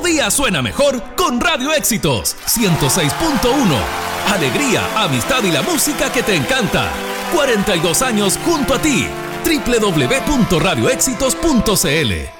día suena mejor con Radio Éxitos 106.1. Alegría, amistad y la música que te encanta. 42 años junto a ti. www.radioéxitos.cl